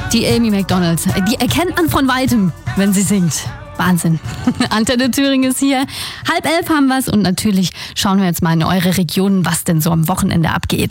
Die Amy Macdonald, die erkennt man von Weitem, wenn sie singt. Wahnsinn. Antenne Thüringen ist hier. 10:30 haben wir es und natürlich schauen wir jetzt mal in eure Region, was denn so am Wochenende abgeht.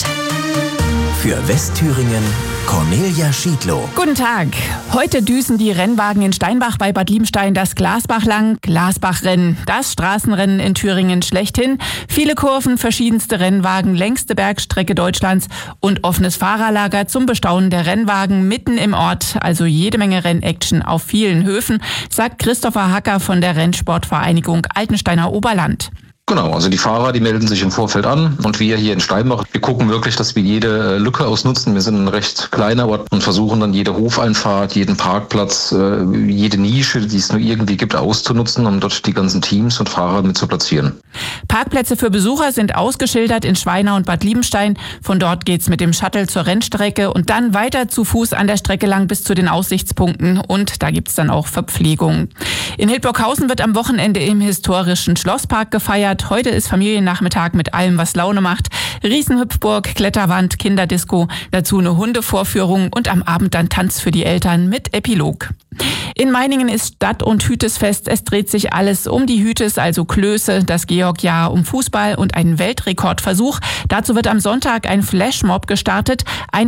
Für Westthüringen Cornelia Schiedlow. Guten Tag. Heute düsen die Rennwagen in Steinbach bei Bad Liebenstein das Glasbach lang. Glasbachrennen, das Straßenrennen in Thüringen schlechthin. Viele Kurven, verschiedenste Rennwagen, längste Bergstrecke Deutschlands und offenes Fahrerlager zum Bestaunen der Rennwagen mitten im Ort. Also jede Menge Rennaction auf vielen Höfen, sagt Christopher Hacker von der Rennsportvereinigung Altensteiner Oberland. Genau, also die Fahrer, die melden sich im Vorfeld an und wir hier in Steinbach, wir gucken wirklich, dass wir jede Lücke ausnutzen. Wir sind ein recht kleiner Ort und versuchen dann jede Hofeinfahrt, jeden Parkplatz, jede Nische, die es nur irgendwie gibt, auszunutzen, um dort die ganzen Teams und Fahrer mit zu platzieren. Parkplätze für Besucher sind ausgeschildert in Schweina und Bad Liebenstein. Von dort geht's mit dem Shuttle zur Rennstrecke und dann weiter zu Fuß an der Strecke lang bis zu den Aussichtspunkten und da gibt's dann auch Verpflegung. In Hildburghausen wird am Wochenende im historischen Schlosspark gefeiert. Heute ist Familiennachmittag mit allem, was Laune macht. Riesenhüpfburg, Kletterwand, Kinderdisco, dazu eine Hundevorführung und am Abend dann Tanz für die Eltern mit Epilog. In Meiningen ist Stadt- und Hütesfest. Es dreht sich alles um die Hütes, also Klöße, das Georg-Jahr, um Fußball und einen Weltrekordversuch. Dazu wird am Sonntag ein Flashmob gestartet.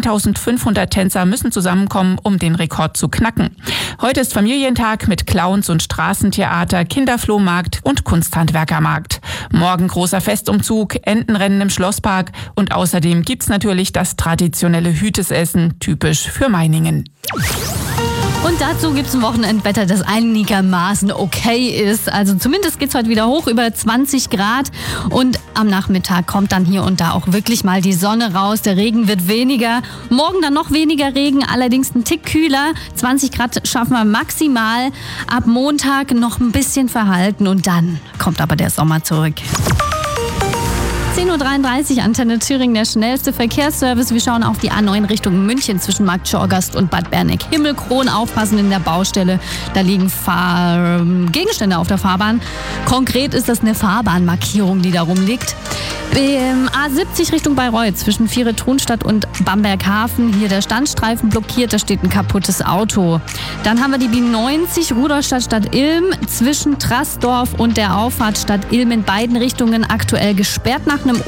1500 Tänzer müssen zusammenkommen, um den Rekord zu knacken. Heute ist Familientag mit Clowns und Straßentheater, Kinderflohmarkt und Kunsthandwerkermarkt. Morgen großer Festumzug, Entenrennen im Schlosspark und außerdem gibt's natürlich das traditionelle Hütesessen, typisch für Meiningen. Und dazu gibt es ein Wochenendwetter, das einigermaßen okay ist. Also zumindest geht es heute wieder hoch, über 20 Grad. Und am Nachmittag kommt dann hier und da auch wirklich mal die Sonne raus. Der Regen wird weniger. Morgen dann noch weniger Regen, allerdings ein Tick kühler. 20 Grad schaffen wir maximal. Ab Montag noch ein bisschen verhalten und dann kommt aber der Sommer zurück. 10:33 Uhr, Antenne Thüringen, der schnellste Verkehrsservice. Wir schauen auf die A9 Richtung München zwischen Markt Schorgast und Bad Berneck. Himmelkron, aufpassen in der Baustelle. Da liegen Gegenstände auf der Fahrbahn. Konkret ist das eine Fahrbahnmarkierung, die da rumliegt. A70 Richtung Bayreuth zwischen Viere-Thunstadt und Bamberghafen. Hier der Standstreifen blockiert, da steht ein kaputtes Auto. Dann haben wir die B90 Rudolstadt Stadt Ilm zwischen Trassdorf und der Auffahrt Stadt Ilm in beiden Richtungen aktuell gesperrt nach einem